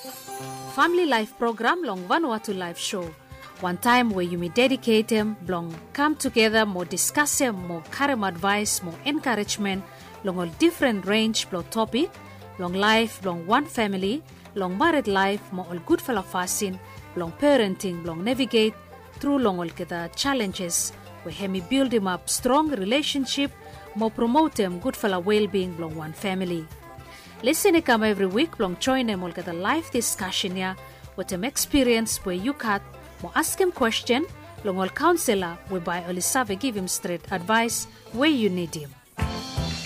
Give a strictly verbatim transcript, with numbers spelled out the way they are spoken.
Family Life program long Vanuatu Live Show. One time where you may dedicate them, long come together, more discuss them, more carry advice, more encouragement, long all different range, long topic, long life, long one family, long married life, more all good fellow fasting, long parenting, long navigate through long all the challenges, where hemi build him up strong relationship, more promote them good fellow well-being, long one family. Listen to come every week, long join them all the live discussion here, with them experience where you cut, more ask him question, long all counselor, whereby Olisave give him straight advice where you need him.